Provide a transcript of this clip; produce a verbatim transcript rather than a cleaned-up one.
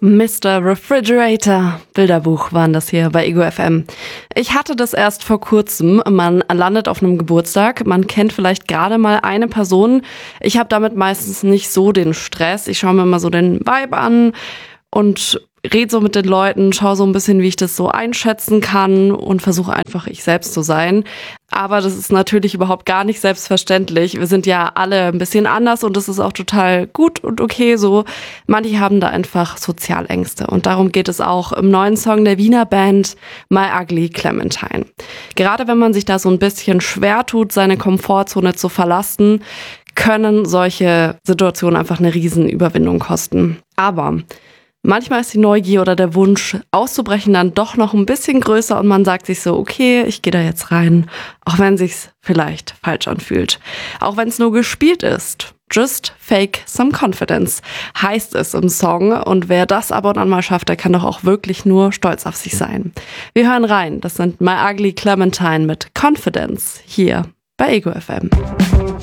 Mister Refrigerator, Bilderbuch waren das hier bei Ego F M. Ich hatte das erst vor kurzem. Man landet auf einem Geburtstag, man kennt vielleicht gerade mal eine Person. Ich habe damit meistens nicht so den Stress. Ich schaue mir mal so den Vibe an und rede so mit den Leuten, schaue so ein bisschen, wie ich das so einschätzen kann und versuche einfach ich selbst zu sein. Aber das ist natürlich überhaupt gar nicht selbstverständlich. Wir sind ja alle ein bisschen anders und das ist auch total gut und okay so. Manche haben da einfach Sozialängste und darum geht es auch im neuen Song der Wiener Band My Ugly Clementine. Gerade wenn man sich da so ein bisschen schwer tut, seine Komfortzone zu verlassen, können solche Situationen einfach eine Riesenüberwindung kosten. Aber manchmal ist die Neugier oder der Wunsch auszubrechen dann doch noch ein bisschen größer und man sagt sich so, okay, ich gehe da jetzt rein, auch wenn sich's vielleicht falsch anfühlt. Auch wenn es nur gespielt ist. Just fake some confidence, heißt es im Song. Und wer das ab und an mal schafft, der kann doch auch wirklich nur stolz auf sich sein. Wir hören rein, das sind My Ugly Clementine mit Confidence hier bei Ego F M.